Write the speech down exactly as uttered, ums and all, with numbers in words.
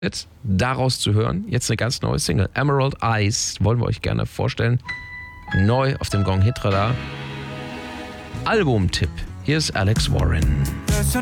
Jetzt daraus zu hören, jetzt eine ganz neue Single. Emerald Eyes wollen wir euch gerne vorstellen. Neu auf dem Gong Hit Radar. Albumtipp. Hier ist Alex Warren.